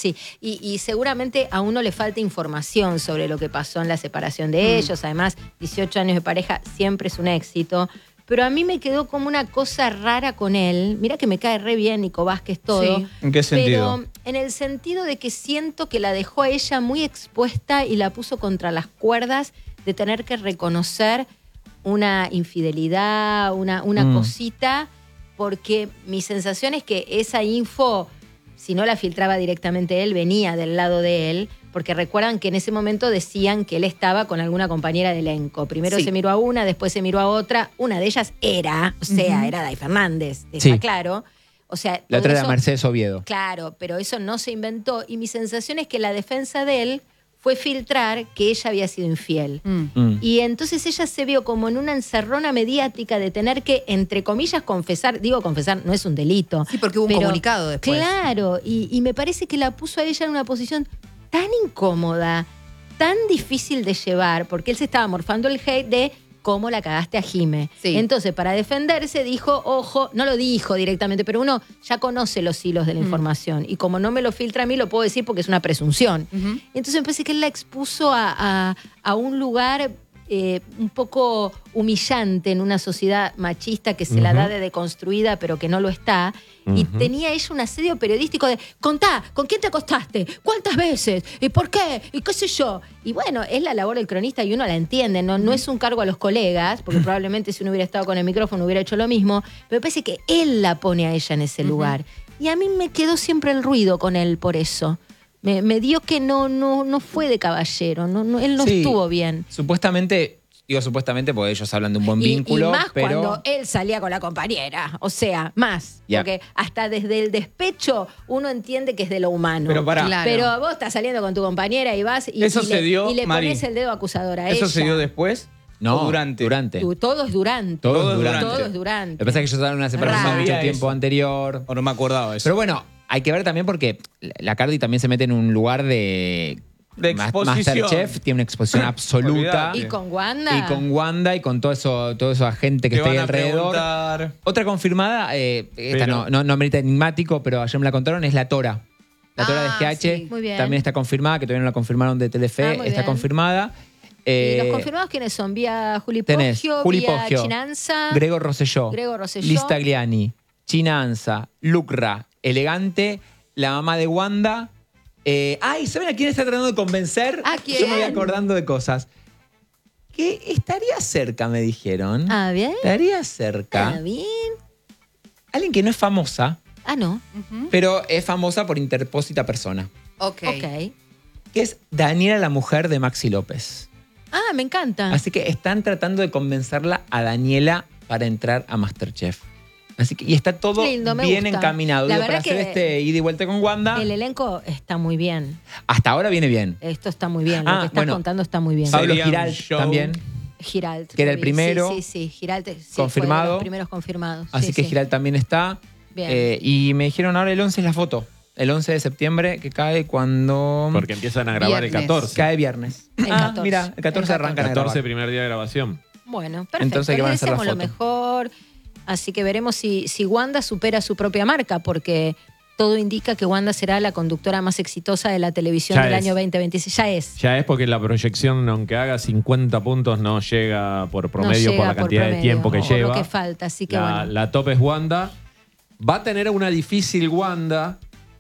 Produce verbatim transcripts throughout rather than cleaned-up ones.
Sí, y, y seguramente a uno le falta información sobre lo que pasó en la separación de Mm. ellos. Además, dieciocho años de pareja siempre es un éxito. Pero a mí me quedó como una cosa rara con él. Mira que me cae re bien Nico Vázquez todo. Sí. ¿En qué sentido? Pero en el sentido de que siento que la dejó a ella muy expuesta y la puso contra las cuerdas de tener que reconocer una infidelidad, una, una Mm. cosita, porque mi sensación es que esa info, si no la filtraba directamente él, venía del lado de él, porque recuerdan que en ese momento decían que él estaba con alguna compañera de elenco. Primero Sí. se miró a una, después se miró a otra. Una de ellas era, o sea, Ujú. era Day Fernández, está Sí. claro. O sea, La todo otra era eso- Mercedes Oviedo. Claro, pero eso no se inventó. Y mi sensación es que la defensa de él fue filtrar que ella había sido infiel. Mm. Mm. Y entonces ella se vio como en una encerrona mediática de tener que, entre comillas, confesar. Digo confesar, no es un delito. Sí, porque hubo un pero- comunicado después. Claro, y, y me parece que la puso a ella en una posición tan incómoda, tan difícil de llevar, porque él se estaba morfando el hate de cómo la cagaste a Jime. Sí. Entonces, para defenderse, dijo, ojo, no lo dijo directamente, pero uno ya conoce los hilos de la Mm. información. Y como no me lo filtra a mí, lo puedo decir porque es una presunción. Ujú. Entonces me parece que él la expuso a, a- a un lugar eh, un poco humillante en una sociedad machista que se la Ujú. da de deconstruida, pero que no lo está. Y Ujú. tenía ella un asedio periodístico de, contá, ¿con quién te acostaste? ¿Cuántas veces? ¿Y por qué? ¿Y qué sé yo? Y bueno, es la labor del cronista y uno la entiende, no, no es un cargo a los colegas, porque probablemente si uno hubiera estado con el micrófono hubiera hecho lo mismo, pero me parece que él la pone a ella en ese lugar. Y a mí me quedó siempre el ruido con él por eso. Me, me dio que no, no, no fue de caballero, no, no, él no Sí. estuvo bien. Supuestamente, digo supuestamente porque ellos hablan de un buen Y- vínculo, y más pero cuando él salía con la compañera, o sea, más. Ya. Porque hasta desde el despecho uno entiende que es de lo humano. Pero pará. Claro. Pero vos estás saliendo con tu compañera y vas y, Eso y se le, dio, y le Mari. pones el dedo acusador a ¿Eso ella. se dio después? no, ¿O durante? durante. Tu- Todo es durante. Todo, Todo es es durante. Todo es durante. Lo que pasa es que ellos hablan de una separación Raro. mucho Sabía tiempo eso. anterior. O no me acordaba de eso. Pero bueno, hay que ver también porque la Cardi también se mete en un lugar de... De Ma- exposición. Masterchef tiene una exposición absoluta. Olvidate. Y con Wanda. Y con Wanda y con todo eso, todo eso gente que Te está ahí van a alrededor. preguntar. Otra confirmada, eh, esta Pero- no, no, no merita enigmático, pero ayer me la contaron, es la Tora. La Tora Ah, de G H sí. Muy bien. también está confirmada, que todavía no la confirmaron de Telefe, Ah, muy está bien. confirmada. ¿Y Eh, los confirmados quiénes son? ¿Vía Juli tenés Poggio? Juli ¿Vía Poggio, Chinanza? Grego Rosselló, Grego Rosselló. Liz Tagliani, Chinanza, Lucra, Elegante, la mamá de Wanda. Eh, ay, ¿saben a quién está tratando de convencer? ¿A Yo me voy quién? acordando de cosas. Que estaría cerca, me dijeron. Ah, bien. Estaría cerca. Ah, bien. Alguien que no es famosa, Ah, no. Ujú. pero es famosa por interpósita persona. Ok. Ok. Que es Daniela, la mujer de Maxi López. Ah, me encanta. Así que están tratando de convencerla a Daniela para entrar a Masterchef. Así que, y está todo Lindo, me bien gusta. encaminado. La Digo, para verdad hacer que este ida y vuelta con Wanda, El elenco está muy bien. hasta ahora viene bien. Esto está muy bien. Ah, Lo que estás bueno. contando está muy bien. Pablo Sería un Giralt show. también. Giralt. que era el Sí, primero. Sí, sí, sí. Giralt sí, fue Confirmado. de los primeros confirmados. Así Sí, que sí. Giralt también está. Bien. Eh, y me dijeron ahora el once es la foto. El once de septiembre, que cae cuando... Porque empiezan a grabar Viernes. el catorce. Cae viernes. El ah, catorce. mira, el catorce El arrancan a catorce, grabar. primer día de grabación. Bueno, perfecto. Entonces, ¿qué van a Les hacer la deseamos lo foto? mejor. Así que veremos si, si Wanda supera su propia marca, porque todo indica que Wanda será la conductora más exitosa de la televisión Ya del es. año veinte veintiséis. Ya es. Ya es porque la proyección, aunque haga cincuenta puntos, no llega por promedio No llega por la cantidad de promedio, tiempo que por lleva. lo que falta, así que la, bueno. la top es Wanda. Va a tener una difícil Wanda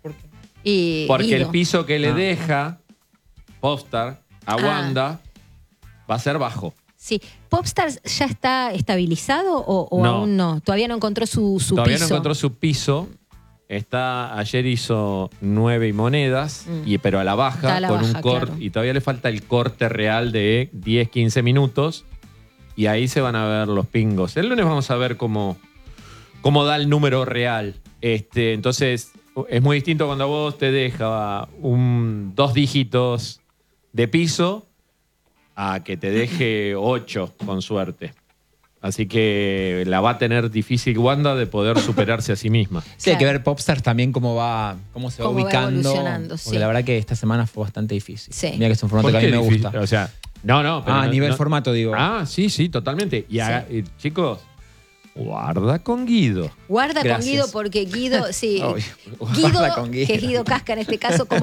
Y porque Guido. el piso que le Ah. deja Popstar a Ah. Wanda va a ser bajo. Sí. ¿Popstars ya está estabilizado o, o No. aún no? Todavía no encontró su, su Todavía piso. no encontró su piso. Está, ayer hizo nueve y monedas, Mm. y, pero a la baja, Está a la con un baja, corte. claro. Y todavía le falta el corte real de diez, quince minutos. Y ahí se van a ver los pingos. El lunes vamos a ver cómo, cómo da el número real. Este, entonces, es muy distinto cuando a vos te deja un, dos dígitos de piso a que te deje ocho, con suerte. Así que la va a tener difícil Wanda de poder superarse a sí misma. Sí, hay que Claro. ver Popstars también cómo va, cómo se va Cómo va ubicando. evolucionando, porque sí. la verdad que esta semana fue bastante difícil. Sí. Mira que es un formato ¿Por que a mí qué me difícil? gusta. O sea, no, no. pero Ah, a no- nivel no- formato, digo. Ah, sí, sí, totalmente. Y, haga- y, chicos, guarda con Guido. Guarda Gracias. con Guido porque Guido, sí. Obvio. Guido, Guarda con Guido. que es Guido Casca en este caso, como